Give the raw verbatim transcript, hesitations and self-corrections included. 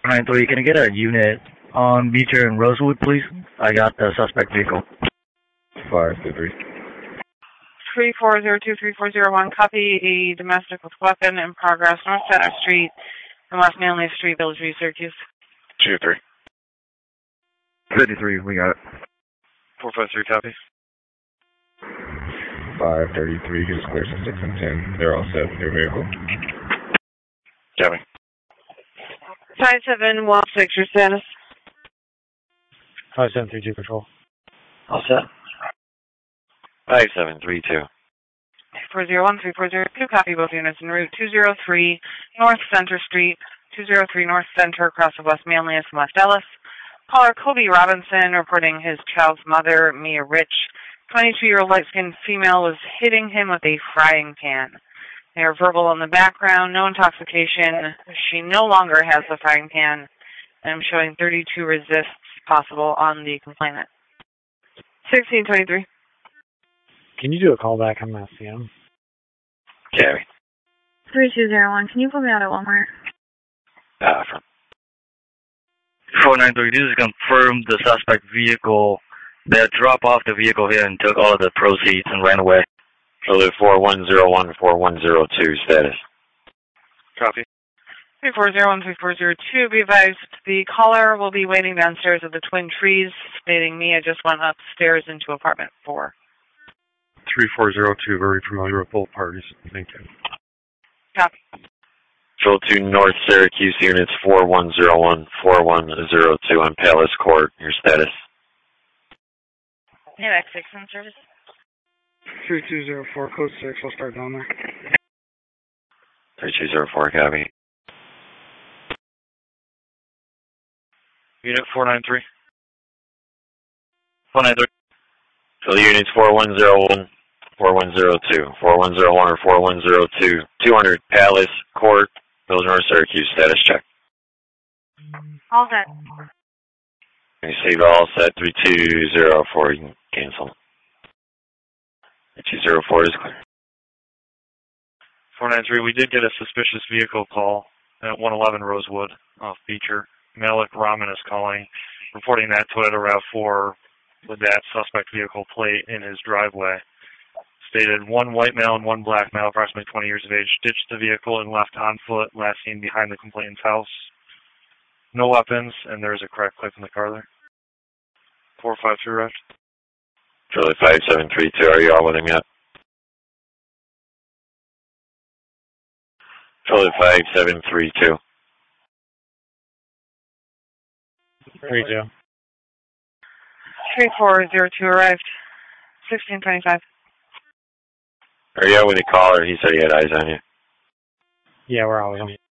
nine three, can I get a unit on Beecher and Rosewood, please? I got the suspect vehicle. five two three. three four zero two three four zero one, copy a domestic with weapon in progress, North Center Street and West Manley Street, Village View, Syracuse. two three. fifty-three, we got it. four five three, copy. five thirty-three, gives clear to six and ten. They're all set with your vehicle. Copy. five seven one six, your status? five seven three two, control. All set. five seven three two. four zero one three four zero two, copy both units en route two zero three North Center Street, two zero three North Center, across of West Manlius and West Ellis. Caller Kobe Robinson reporting his child's mother, Mia Rich, twenty-two-year-old light-skinned female, was hitting him with a frying pan. They are verbal in the background, no intoxication. She no longer has the frying pan, and I'm showing thirty-two resists possible on the complainant. sixteen twenty-three. Can you do a call back on S C M? Carry. three two zero one, can you put me out at Walmart? Uh, from. four nine three, this is confirmed the suspect vehicle. They dropped off the vehicle here and took all of the proceeds and ran away. Charlie four one zero one four one zero two, status. Copy. three four zero one three four zero two, be advised the caller will be waiting downstairs at the Twin Trees, stating Mia just went upstairs into apartment four. three four zero two, very familiar with both parties. Thank you. Copy. Control two North Syracuse units four one zero one four one zero two on Palace Court, your status. Yeah, X six in service. three two zero four, code six, I'll start down there. three two zero four, copy. Unit four nine three. four nine three. So the units four one zero one, four one zero two, four one zero one or four one zero two, two hundred Palace Court, Village North Syracuse, status check. All set. You save all set, three two zero four, you can cancel. three two zero four is clear. four nine three, we did get a suspicious vehicle call at one eleven Rosewood off Beecher. Malik Rahman is calling, reporting that Toyota RAV four with that suspect vehicle plate in his driveway. Stated one white male and one black male, approximately twenty years of age, ditched the vehicle and left on foot, last seen behind the complainant's house. No weapons, and there's a cracked pipe in the car there. four five three, right? Charlie five seven three two, are you all with him yet? Charlie five seven three two. three two. three four zero two arrived. sixteen twenty-five. Are you out with the caller? He said he had eyes on you. Yeah, we're always on.